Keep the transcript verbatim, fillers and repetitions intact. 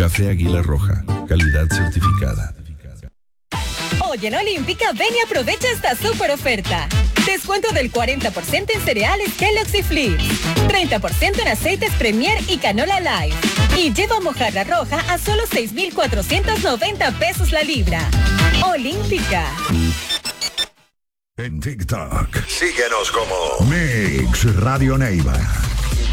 Café Águila Roja, calidad certificada. Hoy en Olímpica ven y aprovecha esta super oferta. Descuento del cuarenta por ciento en cereales Kellogg's y Flips, treinta por ciento en aceites Premier y Canola Light. Y lleva mojarra roja a solo seis mil cuatrocientos noventa pesos la libra. Olímpica. En TikTok, síguenos como Mix Radio Neiva.